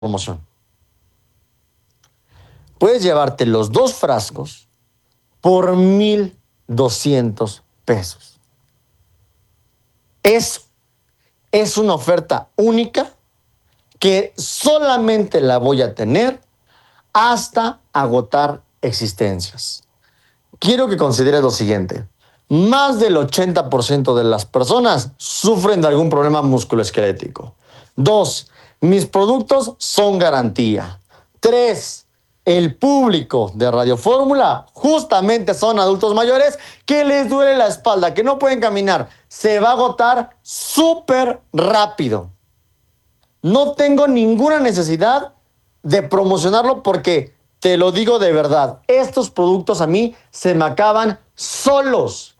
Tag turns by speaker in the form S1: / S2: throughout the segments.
S1: promoción. Puedes llevarte los 2 frascos por 1,200 pesos. Es una oferta única que solamente la voy a tener hasta agotar existencias. Quiero que consideres lo siguiente. Más del 80% de las personas sufren de algún problema musculoesquelético. 2. Mis productos son garantía. 3. El público de Radio Fórmula justamente son adultos mayores que les duele la espalda, que no pueden caminar. Se va a agotar súper rápido. No tengo ninguna necesidad de promocionarlo porque, te lo digo de verdad, estos productos a mí se me acaban solos.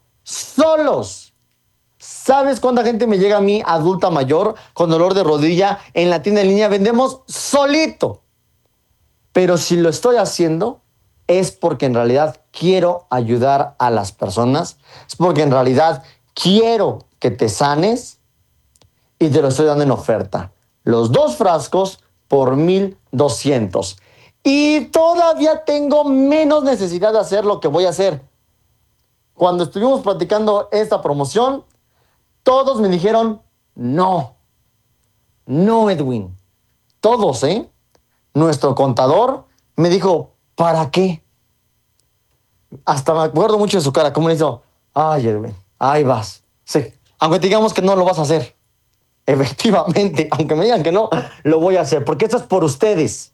S1: ¿Sabes cuánta gente me llega a mí, adulta mayor, con dolor de rodilla, en la tienda en línea? Vendemos solito. Pero si lo estoy haciendo, es porque en realidad quiero ayudar a las personas, es porque en realidad quiero que te sanes y te lo estoy dando en oferta. Los 2 frascos por 1,200. Y todavía tengo menos necesidad de hacer lo que voy a hacer. Cuando estuvimos platicando esta promoción, todos me dijeron, no, Edwin. Todos, Nuestro contador me dijo, ¿para qué? Hasta me acuerdo mucho de su cara, como le hizo, ay, Edwin, ahí vas. Sí, aunque digamos que no lo vas a hacer. Efectivamente, aunque me digan que no, lo voy a hacer, porque esto es por ustedes.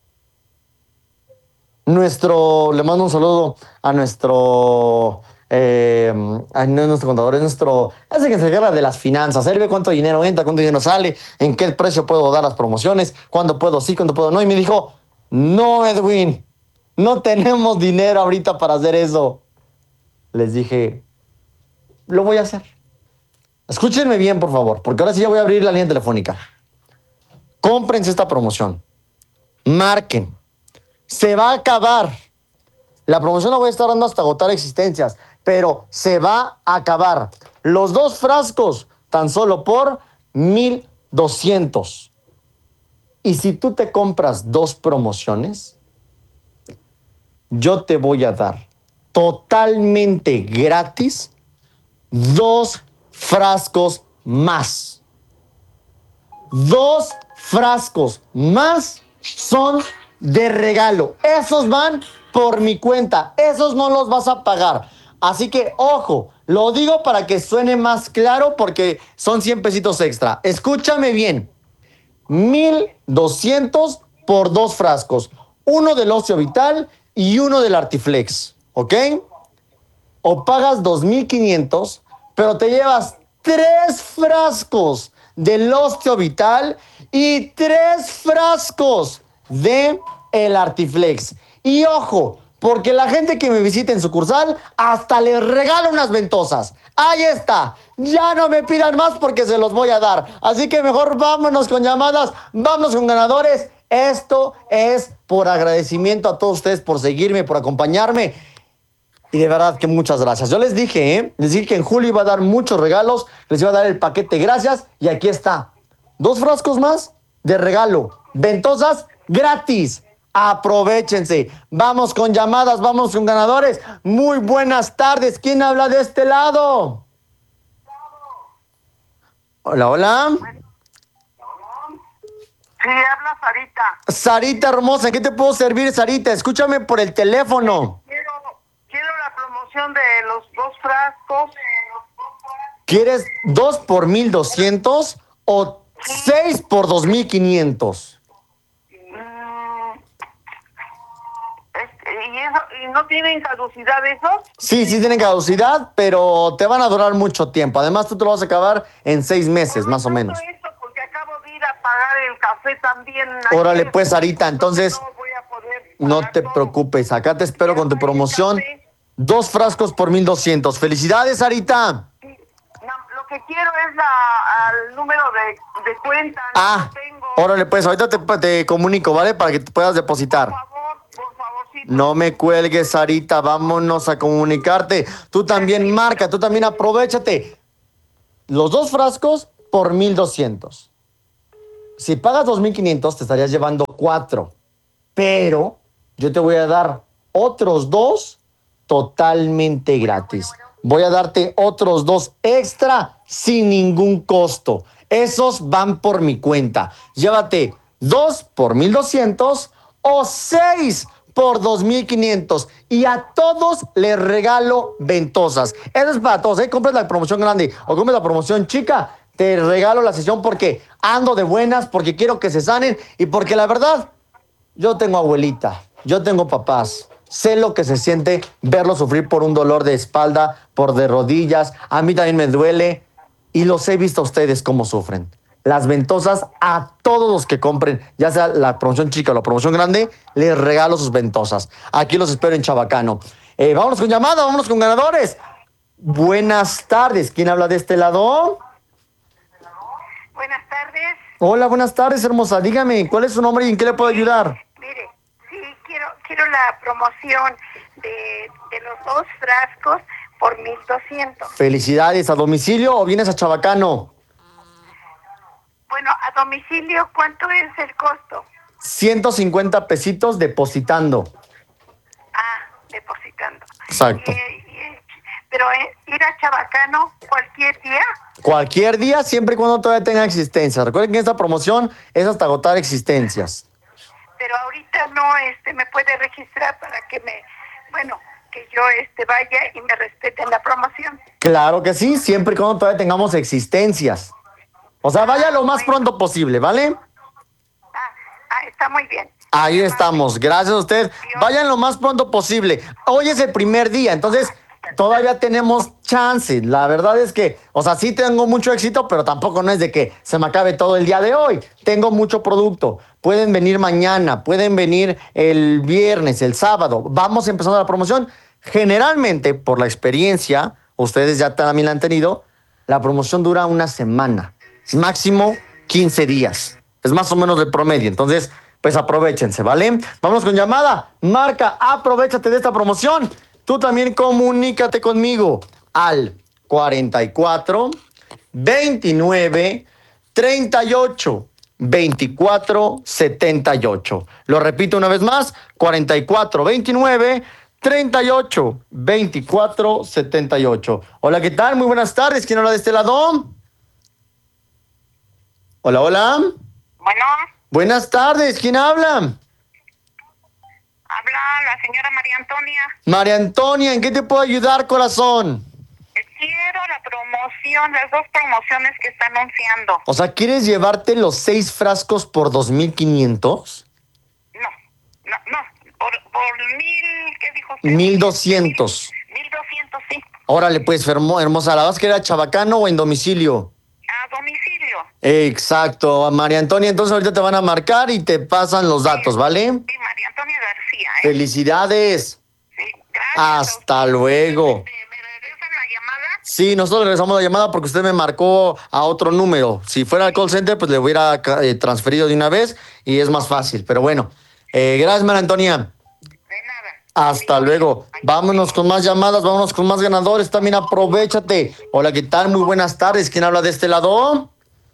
S1: Le mando un saludo a nuestro, no es nuestro contador, es el que se encarga de las finanzas. Él ve cuánto dinero entra, cuánto dinero sale, en qué precio puedo dar las promociones, cuándo puedo sí, cuándo puedo no. Y me dijo, no, Edwin, no tenemos dinero ahorita para hacer eso. Les dije, lo voy a hacer. Escúchenme bien, por favor, porque ahora sí ya voy a abrir la línea telefónica. Cómprense esta promoción. Marquen. Se va a acabar. La promoción la voy a estar dando hasta agotar existencias, pero se va a acabar. Los 2 frascos, tan solo por 1,200. Y si tú te compras 2 promociones, yo te voy a dar totalmente gratis 2 frascos más. 2 frascos más son de regalo. Esos van por mi cuenta. Esos no los vas a pagar. Así que, ojo, lo digo para que suene más claro porque son 100 pesitos extra. Escúchame bien. 1,200 por 2 frascos. Uno del Ocio Vital y uno del Artiflex. ¿Ok? O pagas 2,500, pero te llevas 3 frascos del Ocio Vital y 3 frascos de el Artiflex. Y ojo, porque la gente que me visite en sucursal hasta les regala unas ventosas. Ahí está. Ya no me pidan más porque se los voy a dar. Así que mejor vámonos con llamadas, vámonos con ganadores. Esto es por agradecimiento a todos ustedes por seguirme, por acompañarme. Y de verdad que muchas gracias. Yo les dije, les dije que en julio iba a dar muchos regalos, les iba a dar el paquete gracias y aquí está. 2 frascos más de regalo. Ventosas gratis. Aprovéchense. Vamos con llamadas, vamos con ganadores. Muy buenas tardes. ¿Quién habla de este lado? Hola, hola.
S2: Sí, habla Sarita.
S1: Sarita hermosa, ¿en qué te puedo servir, Sarita? Escúchame por el teléfono.
S2: Quiero la promoción de los 2 frascos.
S1: ¿Quieres 2 por 1,200 o 6 por 2,500?
S2: ¿Y no tienen caducidad esos?
S1: Sí, sí tienen caducidad, pero te van a durar mucho tiempo. Además, tú te lo vas a acabar en 6 meses, más o menos.
S2: Esto porque acabo de ir a pagar el café también.
S1: Órale, pues, Sarita, entonces no te
S2: todo.
S1: preocupes. Acá te espero con tu promoción. 2 frascos por 1,200. ¡Felicidades, Sarita!
S2: Lo que quiero es al número de cuenta.
S1: Ah, órale, pues, ahorita te comunico, ¿vale? Para que te puedas depositar.
S2: Por favorcito.
S1: No me cuelgues, Sarita, vámonos a comunicarte. Tú también marca, tú también aprovechate. Los 2 frascos por 1,200. Si pagas 2,500, te estarías llevando 4. Pero yo te voy a dar otros 2 totalmente gratis. Voy a darte otros 2 extra sin ningún costo. Esos van por mi cuenta. Llévate 2 por 1,200 o 6 por 2,500. Y a todos les regalo ventosas. Eso es para todos. Compres la promoción grande o compres la promoción chica. Te regalo la sesión porque ando de buenas, porque quiero que se sanen y porque la verdad, yo tengo abuelita, yo tengo papás. Sé lo que se siente verlos sufrir por un dolor de espalda, por de rodillas. A mí también me duele y los he visto a ustedes cómo sufren. Las ventosas a todos los que compren, ya sea la promoción chica o la promoción grande, les regalo sus ventosas. Aquí los espero en Chabacano. Vámonos con llamada, vámonos con ganadores. Buenas tardes, ¿quién habla de este lado?
S2: Buenas tardes.
S1: Hola, buenas tardes, hermosa. Dígame, ¿cuál es su nombre y en qué le puedo ayudar?
S2: Mire, sí, quiero la promoción de los 2 frascos por 1,200.
S1: Felicidades. ¿A domicilio o vienes a Chabacano?
S2: Bueno, a domicilio, ¿cuánto es el costo?
S1: 150 pesitos depositando.
S2: Depositando.
S1: Exacto.
S2: Pero ir a Chabacano cualquier día.
S1: Cualquier día, siempre y cuando todavía tenga existencia. Recuerden que esta promoción es hasta agotar existencias.
S2: Pero ahorita no me puede registrar para que que yo vaya y me respeten la promoción.
S1: Claro que sí, siempre y cuando todavía tengamos existencias. O sea, vaya lo más pronto posible, ¿vale?
S2: Está muy bien.
S1: Ahí estamos, gracias a usted. Vayan lo más pronto posible. Hoy es el primer día, entonces todavía tenemos chance. La verdad es que, o sea, sí tengo mucho éxito, pero tampoco no es de que se me acabe todo el día de hoy. Tengo mucho producto. Pueden venir mañana, pueden venir el viernes, el sábado. Vamos empezando la promoción. Generalmente, por la experiencia, ustedes ya también la han tenido, la promoción dura una semana, máximo 15 días. Es más o menos el promedio. Entonces, pues aprovechense, ¿vale? Vámonos con llamada. Marca, aprovéchate de esta promoción. Tú también comunícate conmigo al 44 29 38 24 78. Lo repito una vez más, 44 29 38 24 78. Hola, ¿qué tal? Muy buenas tardes. ¿Quién habla de este lado? Hola, hola.
S2: Bueno,
S1: Buenas tardes. ¿Quién habla?
S2: habla la señora María Antonia.
S1: María Antonia, ¿en qué te puedo ayudar, corazón?
S2: Quiero la promoción, las 2 promociones que está anunciando.
S1: O sea, ¿quieres llevarte los 6 frascos por 2,500?
S2: No, por 1,000, ¿qué dijo usted?
S1: 1,200.
S2: 1,200, sí.
S1: Órale, pues, hermosa, ¿la vas a querer a Chabacano o en domicilio?
S2: A domicilio.
S1: Exacto, María Antonia, entonces ahorita te van a marcar y te pasan los datos, ¿vale?
S2: Sí, María Antonia García,
S1: Felicidades.
S2: Sí, gracias.
S1: Hasta luego.
S2: ¿Me regresan la llamada?
S1: Sí, nosotros le regresamos la llamada porque usted me marcó a otro número. Si fuera al call center, pues le hubiera transferido de una vez y es más fácil. Pero bueno, gracias, María Antonia.
S2: De nada.
S1: Hasta luego. Vámonos con más llamadas, vámonos con más ganadores. También aprovéchate. Hola, ¿qué tal? Muy buenas tardes. ¿Quién habla de este lado?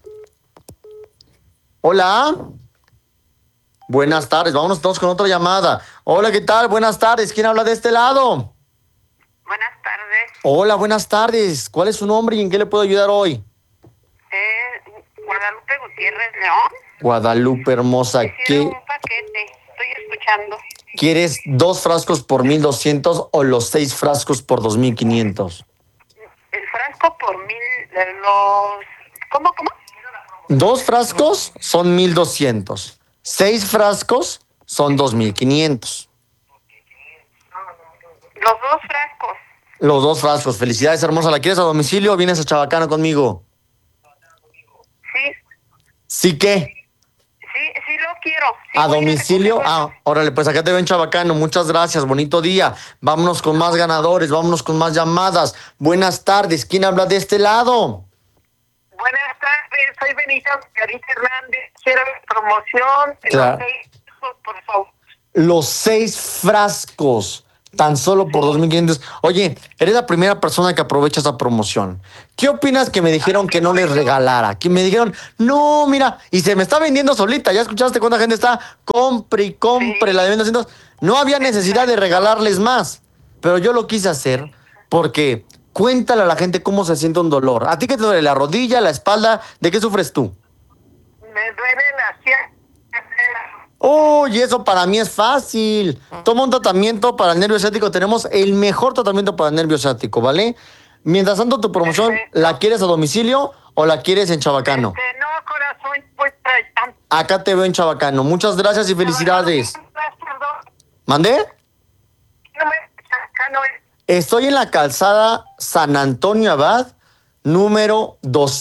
S1: Hola. Buenas tardes. Vámonos todos con otra llamada. Hola, ¿qué tal? Buenas tardes. ¿Quién habla de este lado?
S2: Buenas tardes.
S1: Hola, buenas tardes. ¿Cuál es su nombre y en qué le puedo ayudar hoy?
S2: Guadalupe Gutiérrez León.
S1: Guadalupe hermosa,
S2: Quiero un paquete. Estoy escuchando.
S1: ¿quieres 2 frascos por 1,200 o los 6 frascos por 2,500?
S2: El frasco por 1,000, ¿Cómo?
S1: 2 frascos son 1,200. 6 frascos son 2,500.
S2: Los 2 frascos.
S1: Los 2 frascos. Felicidades, hermosa. ¿La quieres a domicilio o vienes a Chabacano conmigo?
S2: Sí,
S1: ¿Sí qué?
S2: sí lo quiero. Sí,
S1: ¿A
S2: voy
S1: domicilio?
S2: recogerlo.
S1: Órale, pues acá te veo en Chabacano. Muchas gracias. Bonito día. Vámonos con más ganadores. Vámonos con más llamadas. Buenas tardes. ¿Quién habla de este lado?
S2: Buenas tardes, soy Benita Margarita Hernández. Quiero promoción.
S1: Claro.
S2: Los 6, por favor.
S1: Los 6 frascos Tan solo por 2,500. Oye, eres la primera persona que aprovecha esa promoción. ¿Qué opinas que me dijeron que no les regalara? Que me dijeron, no, mira, y se me está vendiendo solita. ¿Ya escuchaste cuánta gente está? Compre y compre la de 1,200. No había necesidad de regalarles más. Pero yo lo quise hacer porque cuéntale a la gente cómo se siente un dolor. ¿A ti qué te duele? ¿La rodilla, la espalda? ¿De qué sufres tú?
S2: Me duele la sien.
S1: Oh, y eso para mí es fácil. Toma un tratamiento para el nervio ciático. Tenemos el mejor tratamiento para el nervio ciático, ¿vale? Mientras tanto, tu promoción, ¿la quieres a domicilio o la quieres en Chabacano?
S2: No, corazón, pues trae.
S1: Acá te veo en Chabacano. Muchas gracias y felicidades.
S2: Perdón,
S1: ¿Mandé?
S2: no me... no es...
S1: Estoy en la calzada San Antonio Abad, número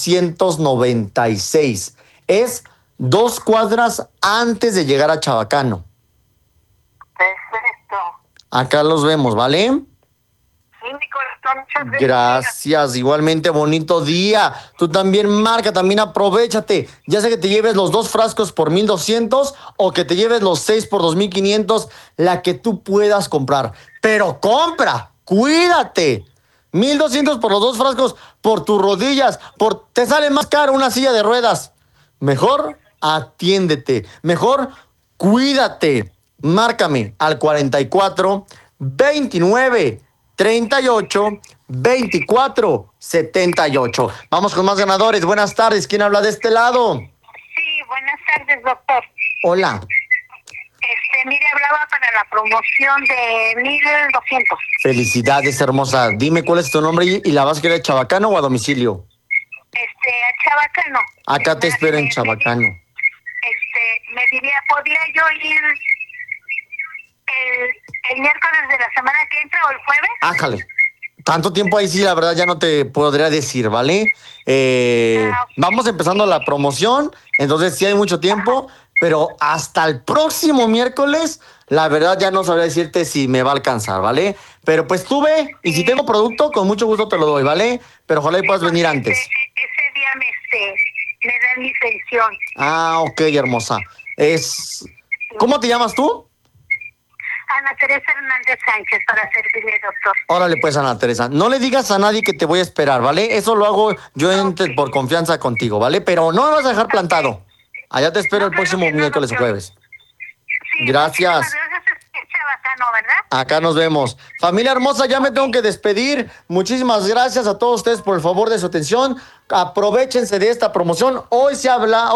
S1: 296. Es 2 cuadras antes de llegar a Chabacano.
S2: Perfecto.
S1: Acá los vemos, ¿vale?
S2: Sí, mi corazón, muchas gracias.
S1: Gracias, igualmente bonito día. Tú también marca, también aprovechate. Ya sea que te lleves los 2 frascos por 1,200 o que te lleves los 6 por 2,500, la que tú puedas comprar. Pero compra, cuídate. 1,200 por los 2 frascos, por tus rodillas, te sale más caro una silla de ruedas. Mejor atiéndete, mejor cuídate. Márcame al 44 29 38 24 78. Vamos con más ganadores. Buenas tardes. ¿Quién habla de este lado?
S2: Sí, buenas tardes, doctor.
S1: Hola.
S2: Mire, hablaba para la promoción de 1,200.
S1: Felicidades, hermosa. Dime cuál es tu nombre y la vas a querer a Chabacano o a domicilio.
S2: A Chabacano.
S1: Acá te espero en Chabacano.
S2: Me diría, ¿podría yo ir el miércoles de la semana que entra o el jueves?
S1: Ájale. Tanto tiempo ahí sí, la verdad ya no te podría decir, ¿vale? Vamos empezando la promoción, entonces sí hay mucho tiempo, pero hasta el próximo miércoles, la verdad ya no sabría decirte si me va a alcanzar, ¿vale? Pero pues tú ve, y si tengo producto, con mucho gusto te lo doy, ¿vale? Pero ojalá y puedas venir antes.
S2: Ese día me dan mi pensión.
S1: Ah, ok, hermosa. ¿Cómo te llamas tú?
S2: Ana Teresa Hernández Sánchez, para servirle, doctor.
S1: Órale, pues, Ana Teresa. No le digas a nadie que te voy a esperar, ¿vale? Eso lo hago yo por confianza contigo, ¿vale? Pero no me vas a dejar plantado. Allá te espero el próximo miércoles o jueves.
S2: Sí,
S1: Gracias.
S2: Chabacano, ¿verdad?
S1: Acá nos vemos. Familia hermosa, ya me tengo que despedir. Muchísimas gracias a todos ustedes por el favor de su atención. Aprovechense de esta promoción. Hoy sí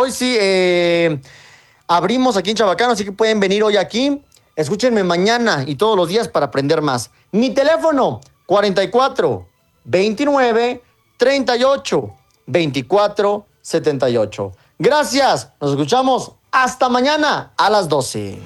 S1: abrimos aquí en Chabacano, así que pueden venir hoy aquí. Escúchenme mañana y todos los días para aprender más. Mi teléfono, 44 29 38 24 78. Gracias. Nos escuchamos hasta mañana a las 12.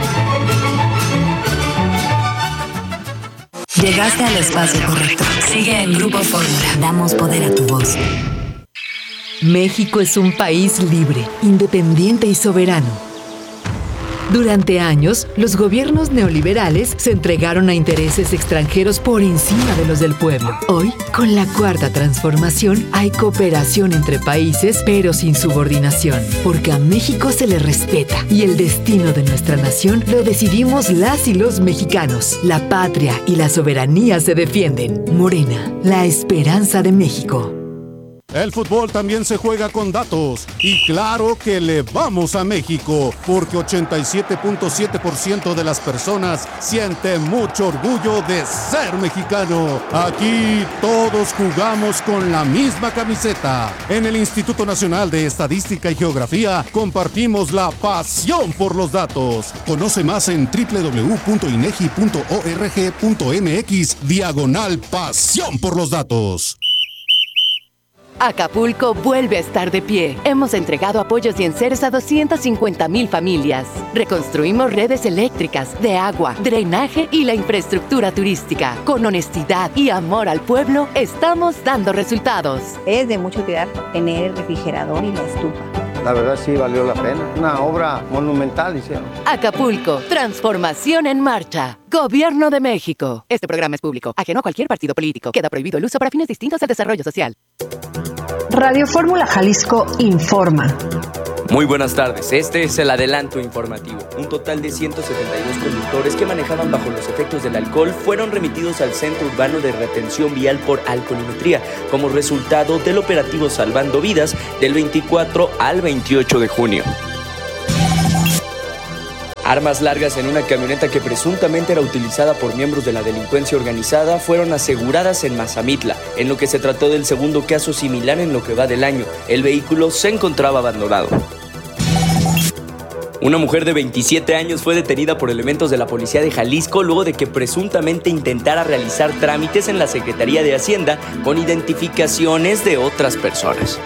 S3: Llegaste al espacio correcto. Sigue en Grupo Fórmula. Damos poder a tu voz.
S4: México es un país libre, independiente y soberano. Durante años, los gobiernos neoliberales se entregaron a intereses extranjeros por encima de los del pueblo. Hoy, con la Cuarta Transformación, hay cooperación entre países, pero sin subordinación, porque a México se le respeta y el destino de nuestra nación lo decidimos las y los mexicanos. La patria y la soberanía se defienden. Morena, la esperanza de México.
S5: El fútbol también se juega con datos y claro que le vamos a México porque 87.7% de las personas siente mucho orgullo de ser mexicano. Aquí todos jugamos con la misma camiseta. En el Instituto Nacional de Estadística y Geografía compartimos la pasión por los datos. Conoce más en www.inegi.org.mx/pasión por los datos.
S6: Acapulco vuelve a estar de pie. Hemos entregado apoyos y enseres a 250,000 familias. Reconstruimos redes eléctricas, de agua, drenaje y la infraestructura turística. Con honestidad y amor al pueblo, estamos dando resultados.
S7: Es de mucho cuidar tener el refrigerador y la estufa.
S8: La verdad sí valió la pena. Una obra monumental hicieron.
S6: Acapulco, transformación en marcha. Gobierno de México. Este programa es público, ajeno a cualquier partido político. Queda prohibido el uso para fines distintos al desarrollo social.
S9: Radio Fórmula Jalisco informa. Muy buenas tardes, este es el adelanto informativo. Un total de 172 conductores que manejaban bajo los efectos del alcohol fueron remitidos al Centro Urbano de Retención Vial por alcoholimetría como resultado del operativo Salvando Vidas del 24 al 28 de junio. Armas largas en una camioneta que presuntamente era utilizada por miembros de la delincuencia organizada fueron aseguradas en Mazamitla, en lo que se trató del segundo caso similar en lo que va del año. El vehículo se encontraba abandonado. Una mujer de 27 años fue detenida por elementos de la policía de Jalisco luego de que presuntamente intentara realizar trámites en la Secretaría de Hacienda con identificaciones de otras personas.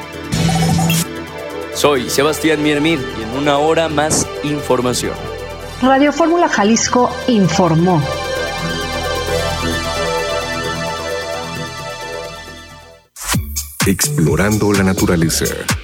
S9: Soy Sebastián Miermir y en una hora más información.
S10: Radio Fórmula Jalisco informó.
S11: Explorando la naturaleza.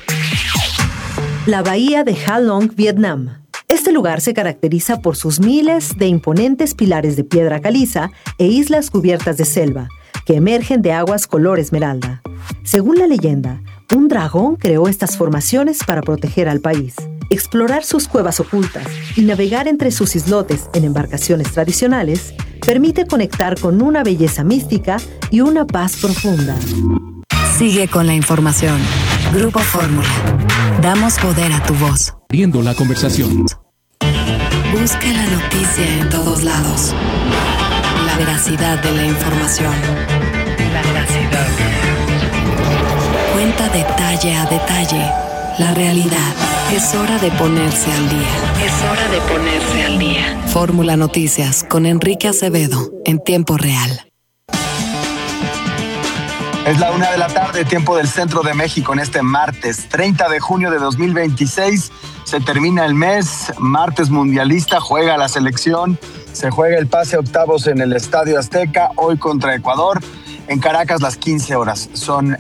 S12: La bahía de Ha Long, Vietnam. Este lugar se caracteriza por sus miles de imponentes pilares de piedra caliza e islas cubiertas de selva, que emergen de aguas color esmeralda. Según la leyenda, un dragón creó estas formaciones para proteger al país. Explorar sus cuevas ocultas y navegar entre sus islotes en embarcaciones tradicionales permite conectar con una belleza mística y una paz profunda.
S3: Sigue con la información. Grupo Fórmula. Damos poder a tu voz.
S13: Viendo la conversación.
S3: Busca la noticia en todos lados. La veracidad de la información. La veracidad. Cuenta detalle a detalle la realidad. Es hora de ponerse al día. Es hora de ponerse al día. Fórmula Noticias con Enrique Acevedo en tiempo real.
S14: Es la 1:00 p.m, tiempo del centro de México, en este martes 30 de junio de 2026. Se termina el mes, martes mundialista, juega la selección, se juega el pase a octavos en el Estadio Azteca, hoy contra Ecuador. En Caracas, las 15 horas. Son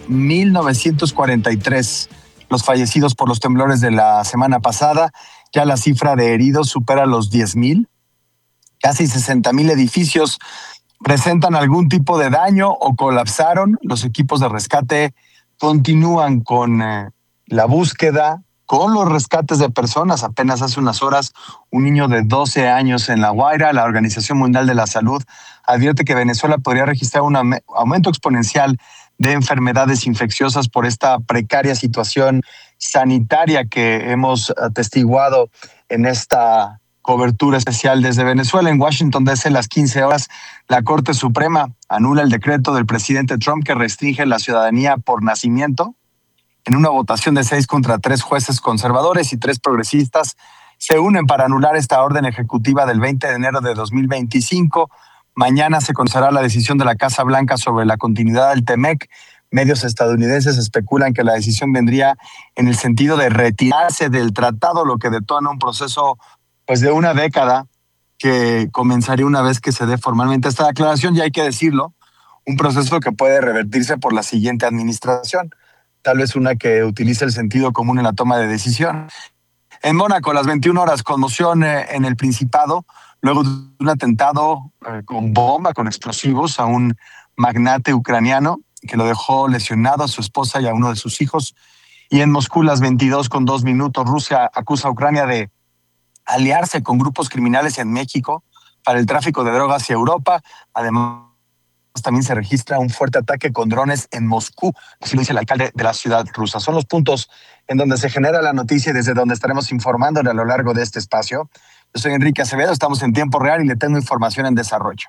S14: 1,943 los fallecidos por los temblores de la semana pasada. Ya la cifra de heridos supera los 10,000. Casi 60,000 edificios presentan algún tipo de daño o colapsaron. Los equipos de rescate continúan con la búsqueda, con los rescates de personas. Apenas hace unas horas, un niño de 12 años en La Guaira. La Organización Mundial de la Salud advierte que Venezuela podría registrar un aumento exponencial de enfermedades infecciosas por esta precaria situación sanitaria que hemos atestiguado en esta cobertura especial desde Venezuela. En Washington, D.C., las 15 horas, la Corte Suprema anula el decreto del presidente Trump que restringe la ciudadanía por nacimiento. En una votación de 6 contra 3 jueces conservadores y 3 progresistas se unen para anular esta orden ejecutiva del 20 de enero de 2025. Mañana se conocerá la decisión de la Casa Blanca sobre la continuidad del TEMEC. Medios estadounidenses especulan que la decisión vendría en el sentido de retirarse del tratado, lo que detona un proceso de una década que comenzaría una vez que se dé formalmente esta declaración. Y hay que decirlo, un proceso que puede revertirse por la siguiente administración, tal vez una que utilice el sentido común en la toma de decisión. En Mónaco, las 21 horas, conmoción en el Principado, luego de un atentado con bomba, con explosivos a un magnate ucraniano que lo dejó lesionado, a su esposa y a uno de sus hijos. Y en Moscú, las 22:02, Rusia acusa a Ucrania de aliarse con grupos criminales en México para el tráfico de drogas hacia Europa. Además, también se registra un fuerte ataque con drones en Moscú, así lo dice el alcalde de la ciudad rusa. Son los puntos en donde se genera la noticia y desde donde estaremos informando a lo largo de este espacio. Yo soy Enrique Acevedo, estamos en tiempo real y le tengo información en desarrollo.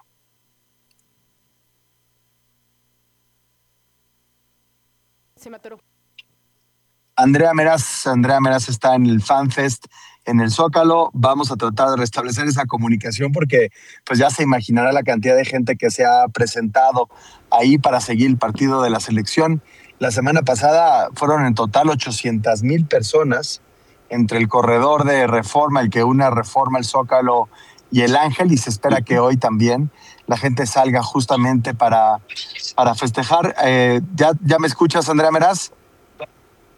S14: Andrea Meraz está en el FanFest en el Zócalo. Vamos a tratar de restablecer esa comunicación porque ya se imaginará la cantidad de gente que se ha presentado ahí para seguir el partido de la selección. La semana pasada fueron en total 800,000 personas entre el corredor de Reforma, el que une Reforma, el Zócalo y el Ángel, y se espera que hoy también la gente salga justamente para festejar. ¿Ya me escuchas, Andrea Meraz?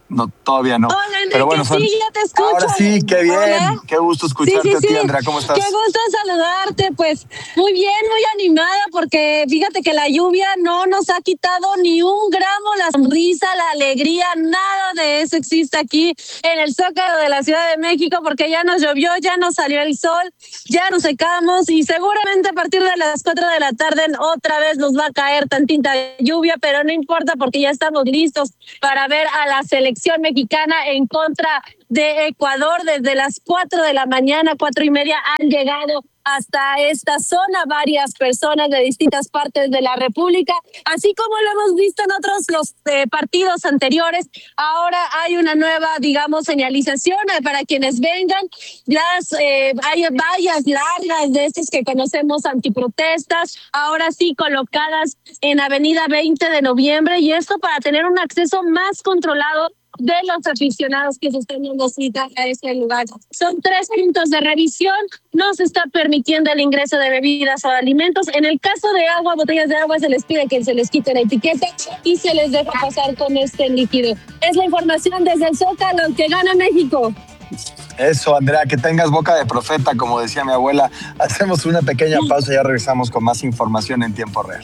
S14: No, todavía no.
S11: Hola, Enrique,
S14: pero bueno,
S11: sí, ya te escucho.
S14: Ahora sí, qué bien.
S11: Hola.
S14: Qué gusto escucharte a ti, Andrea. ¿Cómo estás?
S11: Qué gusto saludarte. Pues muy bien, muy animada, porque fíjate que la lluvia no nos ha quitado ni un gramo la sonrisa, la alegría, nada de eso existe aquí en el Zócalo de la Ciudad de México, porque ya nos llovió, ya nos salió el sol, ya nos secamos y seguramente a partir de las 4 de la tarde otra vez nos va a caer tantita lluvia, pero no importa porque ya estamos listos para ver a la selección mexicana en contra de Ecuador. Desde las 4 de la mañana, 4:30, han llegado hasta esta zona varias personas de distintas partes de la República, así como lo hemos visto en otros partidos anteriores. Ahora hay una nueva, señalización para quienes vengan. Hay vallas largas de estas que conocemos, antiprotestas, ahora sí colocadas en Avenida 20 de Noviembre, y esto para tener un acceso más controlado de los aficionados que se están dando cita a este lugar. Son 3 puntos de revisión, no se está permitiendo el ingreso de bebidas o alimentos. En el caso de agua, botellas de agua, se les pide que se les quite la etiqueta y se les deja pasar con este líquido. Es la información desde el Zócalo, que gana México.
S14: Eso, Andrea, que tengas boca de profeta, como decía mi abuela. Hacemos una pequeña pausa y ya regresamos con más información en tiempo real.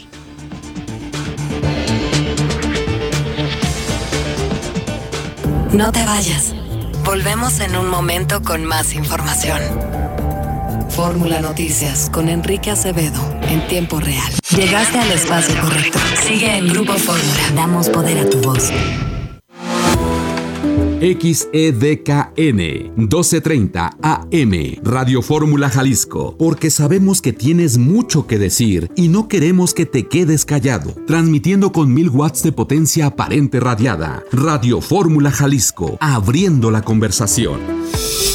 S3: No te vayas. Volvemos en un momento con más información. Fórmula Noticias con Enrique Acevedo en tiempo real. Llegaste al espacio correcto. Sigue en Grupo Fórmula. Damos poder a tu voz.
S13: XEDKN 1230 AM Radio Fórmula Jalisco, porque sabemos que tienes mucho que decir y no queremos que te quedes callado. Transmitiendo con 1000 watts de potencia aparente radiada. Radio Fórmula Jalisco, abriendo la conversación.